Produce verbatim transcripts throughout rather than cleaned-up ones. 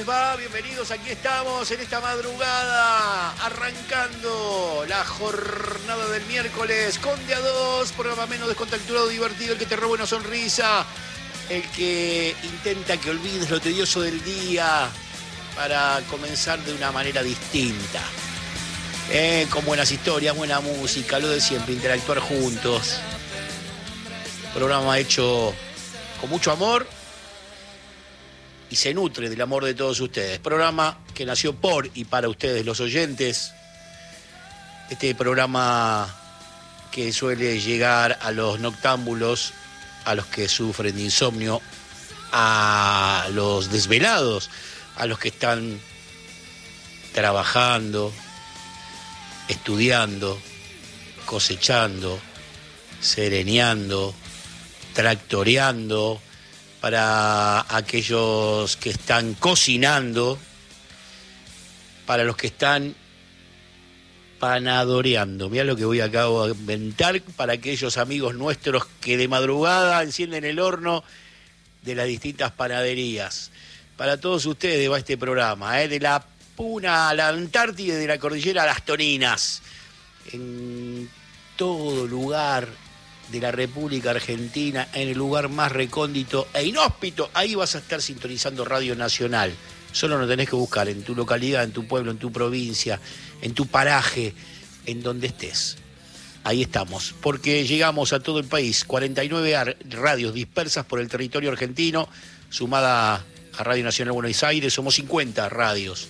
les va? Bienvenidos, aquí estamos en esta madrugada, arrancando la jornada del miércoles con De a dos, programa menos descontracturado, divertido, el que te roba una sonrisa, el que intenta que olvides lo tedioso del día para comenzar de una manera distinta. Eh, con buenas historias, buena música, lo de siempre, interactuar juntos. Programa hecho con mucho amor y se nutre del amor de todos ustedes. Programa que nació por y para ustedes, los oyentes. Este programa que suele llegar a los noctámbulos, a los que sufren de insomnio, a los desvelados, a los que están trabajando, estudiando, cosechando, sereneando, tractoreando, para aquellos que están cocinando, para los que están panadoreando. Mirá lo que voy acá a inventar, para aquellos amigos nuestros que de madrugada encienden el horno de las distintas panaderías. Para todos ustedes va este programa, ¿eh? De la Puna a la Antártida y de la cordillera a las Toninas. En todo lugar de la República Argentina, en el lugar más recóndito e inhóspito, ahí vas a estar sintonizando Radio Nacional. Solo no tenés que buscar en tu localidad, en tu pueblo, en tu provincia, en tu paraje, en donde estés. Ahí estamos, porque llegamos a todo el país, cuarenta y nueve radios dispersas por el territorio argentino, sumada a Radio Nacional Buenos Aires, somos cincuenta radios.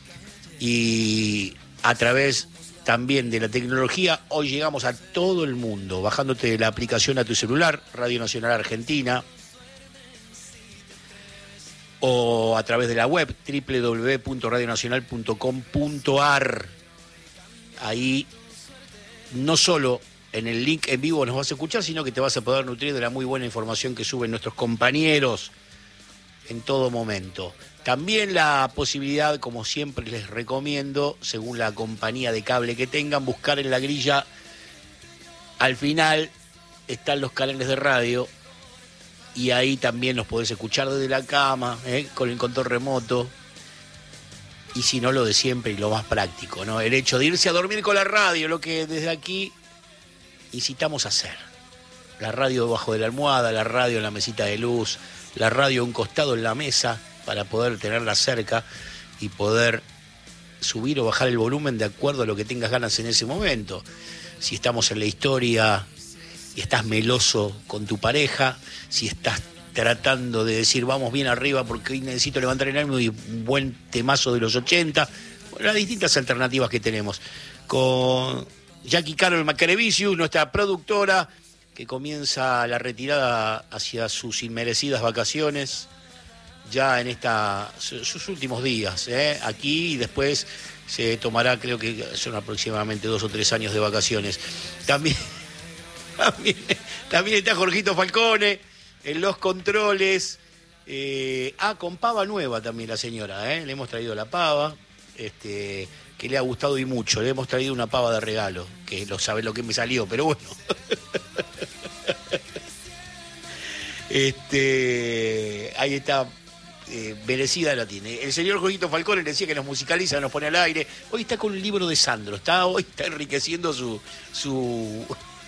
Y a través también de la tecnología, hoy llegamos a todo el mundo, bajándote la aplicación a tu celular, Radio Nacional Argentina, o a través de la web, doble u doble u doble u punto radio nacional punto com punto a r. Ahí no solo en el link en vivo nos vas a escuchar, sino que te vas a poder nutrir de la muy buena información que suben nuestros compañeros en todo momento. También la posibilidad, como siempre les recomiendo, según la compañía de cable que tengan, buscar en la grilla, al final están los canales de radio y ahí también los podés escuchar desde la cama, ¿eh? Con el control remoto. Y si no, lo de siempre y lo más práctico, ¿no? El hecho de irse a dormir con la radio, lo que desde aquí incitamos a hacer. La radio debajo de la almohada, la radio en la mesita de luz, la radio a un costado en la mesa, para poder tenerla cerca y poder subir o bajar el volumen de acuerdo a lo que tengas ganas en ese momento. Si estamos en la historia y estás meloso con tu pareja, si estás tratando de decir vamos bien arriba porque hoy necesito levantar el ánimo y un buen temazo de los ochenta, bueno, las distintas alternativas que tenemos. Con Jackie Carol Macarevicius, nuestra productora, que comienza la retirada hacia sus inmerecidas vacaciones, ya en esta sus últimos días, ¿eh? Aquí, y después se tomará, creo que son aproximadamente dos o tres años de vacaciones. También, también, también está Jorgito Falcone en los controles. Eh, ah, con pava nueva también la señora, ¿eh? Le hemos traído la pava, este, que le ha gustado y mucho. Le hemos traído una pava de regalo, que no sabe lo que me salió, pero bueno. este, ahí está. Eh, merecida la tiene. El señor Jorgito Falcone le decía que nos musicaliza, nos pone al aire. Hoy está con un libro de Sandro, está hoy está enriqueciendo su su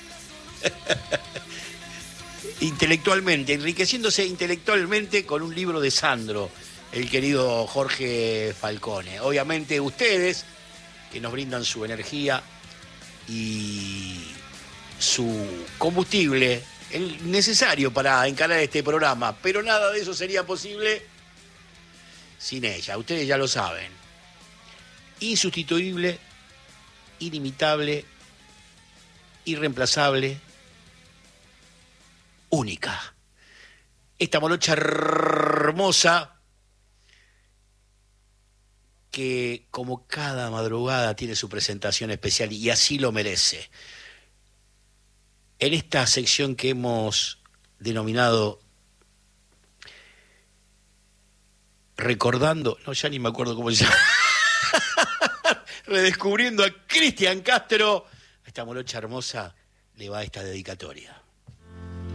intelectualmente, enriqueciéndose intelectualmente con un libro de Sandro, el querido Jorge Falcone. Obviamente ustedes que nos brindan su energía y su combustible, el necesario para encarar este programa, pero nada de eso sería posible sin ella, ustedes ya lo saben. Insustituible, inimitable, irreemplazable, única. Esta morocha hermosa que como cada madrugada tiene su presentación especial y así lo merece. En esta sección que hemos denominado Recordando, no, ya ni me acuerdo cómo se llama, redescubriendo a Cristian Castro, a esta morocha hermosa le va esta dedicatoria.